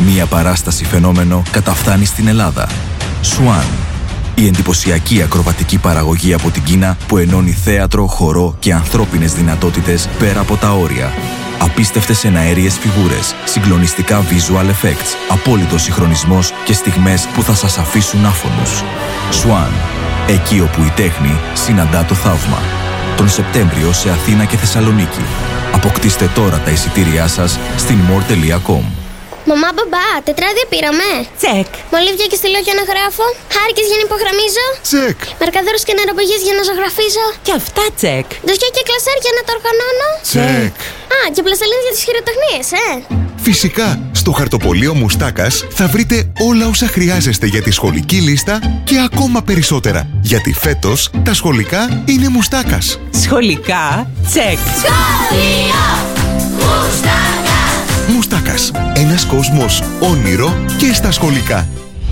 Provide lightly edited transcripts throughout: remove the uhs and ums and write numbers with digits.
Μία παράσταση φαινόμενο καταφθάνει στην Ελλάδα. Swan. Η εντυπωσιακή ακροβατική παραγωγή από την Κίνα που ενώνει θέατρο, χορό και ανθρώπινες δυνατότητες πέρα από τα όρια. Απίστευτες εναέριες φιγούρες, συγκλονιστικά visual effects, απόλυτος συγχρονισμός και στιγμές που θα σας αφήσουν άφωνους. Swan. Εκεί όπου η τέχνη συναντά το θαύμα. Τον Σεπτέμβριο σε Αθήνα και Θεσσαλονίκη. Αποκτήστε τώρα τα εισιτήριά σας στην more.com. Μαμά, μπαμπά, τετράδια πήραμε. Τσεκ. Μολύβια και στυλό για να γράφω. Χάρηκες για να υπογραμμίζω. Τσεκ. Μαρκαδόρους και νεροπαγίες για να ζωγραφίζω. Και αυτά τσεκ. Ντοσιά και κλασέρ για να τα οργανώνω. Τσεκ. Α, και πλαστελίνες για τις χειροτεχνίες, Φυσικά, στο χαρτοπολείο Μουστάκας θα βρείτε όλα όσα χρειάζεστε για τη σχολική λίστα και ακόμα περισσότερα. Γιατί φέτος τα σχολικά είναι Μουστάκας. Σχολικά τσεκ. Σχολείο Μουστάκα. Μουστάκας. Ένας κόσμος όνειρο και στα σχολικά.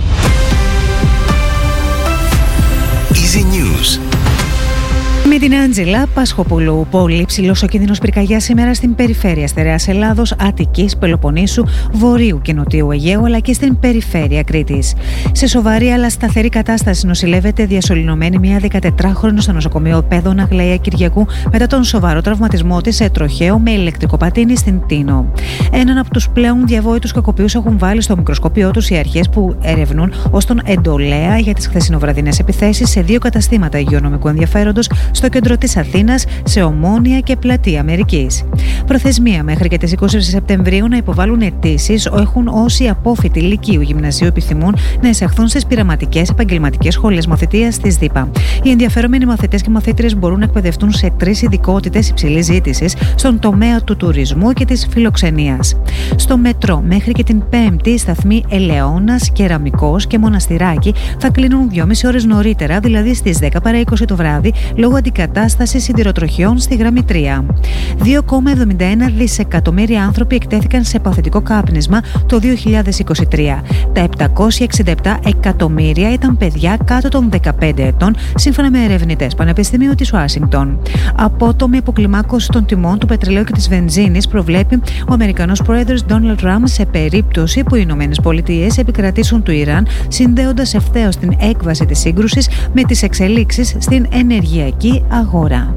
Easy News. Με την Άντζελα Πασχοπούλου. Πολύ ψηλός ο κίνδυνος πυρκαγιάς σήμερα στην περιφέρεια στερεάς Ελλάδος, Αττικής, Πελοποννήσου, Βορείου και Νοτιού Αιγαίου, αλλά και στην περιφέρεια Κρήτης. Σε σοβαρή αλλά σταθερή κατάσταση νοσηλεύεται διασωληνωμένη μια 14χρονη στο νοσοκομείο Πέδων Αγλαία Κυριακού μετά τον σοβαρό τραυματισμό της σε τροχαίο με ηλεκτρικό πατίνι στην Τίνο. Έναν από τους πλέον διαβόητους κακοποιούς έχουν βάλει στο μικροσκόπιό τους οι αρχές που ερευνούν ως τον εντολέα για τις χθεσινοβραδινές επιθέσεις σε 2 καταστήματα υγειονομικού ενδιαφέροντος στο κέντρο της Αθήνας, σε Ομόνια και Πλατεία Αμερικής. Προθεσμία μέχρι και τις 20 Σεπτεμβρίου να υποβάλουν αιτήσεις έχουν όσοι απόφοιτοι λυκείου γυμνασίου επιθυμούν να εισαχθούν στις πειραματικές επαγγελματικές σχολές μαθητείας της ΔΥΠΑ. Οι ενδιαφερόμενοι μαθητές και μαθήτριες μπορούν να εκπαιδευτούν σε 3 ειδικότητες υψηλής ζήτησης στον τομέα του τουρισμού και της φιλοξενίας. Στο μετρό μέχρι και την Πέμπτη οι σταθμοί Ελαιώνας, Κεραμικός και Μοναστηράκι θα κλείνουν 2,5 ώρες νωρίτερα, δηλαδή στις 10 παρά 20 το βράδυ, λόγω αντικατάστασης σιδηροτροχιών στη γραμμή 3. 2,71 δισεκατομμύρια άνθρωποι εκτέθηκαν σε παθητικό κάπνισμα το 2023. Τα 767 εκατομμύρια ήταν παιδιά κάτω των 15 ετών, σύμφωνα με ερευνητές Πανεπιστημίου της Ουάσιγκτον. Απότομη αποκλιμάκωση των τιμών του πετρελαίου και της βενζίνης προβλέπει ο Αμερικανός πρόεδρος Ντόναλντ Τραμπ σε περίπτωση που οι Ηνωμένες Πολιτείες επικρατήσουν του Ιράν, συνδέοντας ευθέως την έκβαση της σύγκρουσης με τις εξελίξεις στην ενεργειακή αγορά.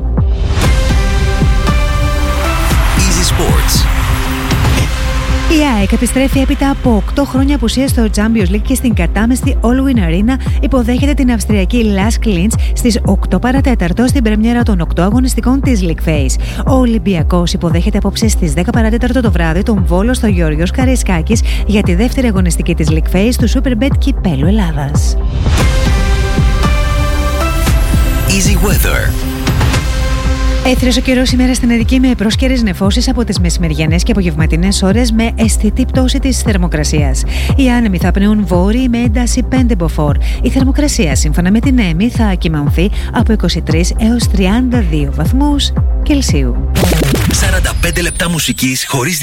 Easy Sports. Η ΑΕΚ επιστρέφει έπειτα από 8 χρόνια απουσίας στο Champions League και στην κατάμεστη All-Win Arena υποδέχεται την Αυστριακή Lask Linz στις 8 παρατέταρτο στην πρεμιέρα των 8 αγωνιστικών της League Phase. Ο Ολυμπιακός υποδέχεται απόψε στις 10 παρατέταρτο το βράδυ τον Βόλο στο Γιώργος Καραϊσκάκης για τη δεύτερη αγωνιστική της League Phase του Superbet Κυπέλλου Ελλάδας. Easy Weather. Έθριος ο καιρός σήμερα στην Αττική με πρόσκαιρες νεφώσεις από τις μεσημεριανές και απογευματινές ώρες με αισθητή πτώση της θερμοκρασίας. Οι άνεμοι θα πνέουν βόρειοι με ένταση 5 μποφόρ. Η θερμοκρασία σύμφωνα με την ΕΜΗ θα ακυμανθεί από 23 έως 32 βαθμούς Κελσίου. 45 λεπτά μουσικής χωρίς